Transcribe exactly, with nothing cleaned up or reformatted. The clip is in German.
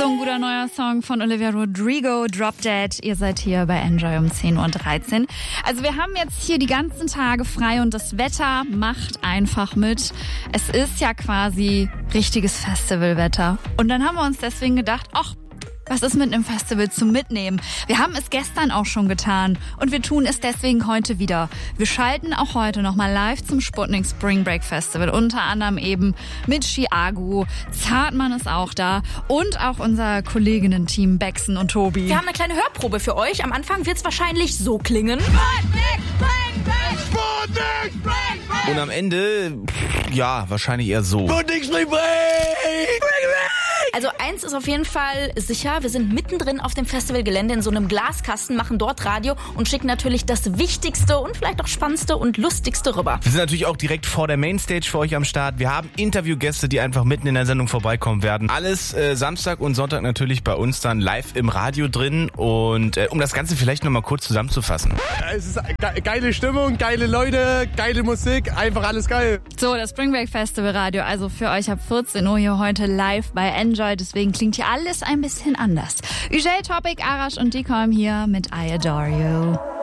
So ein guter neuer Song von Olivia Rodrigo, Drop Dead. Ihr seid hier bei Enjoy um zehn Uhr dreizehn. Also wir haben jetzt hier die ganzen Tage frei und das Wetter macht einfach mit. Es ist ja quasi richtiges Festivalwetter. Und dann haben wir uns deswegen gedacht, ach, was ist mit einem Festival zum Mitnehmen? Wir haben es gestern auch schon getan und wir tun es deswegen heute wieder. Wir schalten auch heute nochmal live zum Sputnik Spring Break Festival. Unter anderem eben mit Chiago, Zartmann ist auch da und auch unser Kolleginnen-Team Bexen und Tobi. Wir haben eine kleine Hörprobe für euch. Am Anfang wird es wahrscheinlich so klingen. Sputnik Spring Break! Sputnik Spring Break! Und am Ende, ja, wahrscheinlich eher so. Sputnik Spring Break! Also eins ist auf jeden Fall sicher, wir sind mittendrin auf dem Festivalgelände in so einem Glaskasten, machen dort Radio und schicken natürlich das Wichtigste und vielleicht auch Spannendste und Lustigste rüber. Wir sind natürlich auch direkt vor der Mainstage für euch am Start. Wir haben Interviewgäste, die einfach mitten in der Sendung vorbeikommen werden. Alles äh, Samstag und Sonntag natürlich bei uns dann live im Radio drin. Und äh, um das Ganze vielleicht nochmal kurz zusammenzufassen. Es ist ge- geile Stimmung, geile Leute, geile Musik, einfach alles geil. So, das Spring Break Festival Radio, also für euch ab vierzehn Uhr hier heute live bei Enjoy. Deswegen klingt hier alles ein bisschen anders. Ujay, Topic, Arash und die kommen hier mit I Adore You.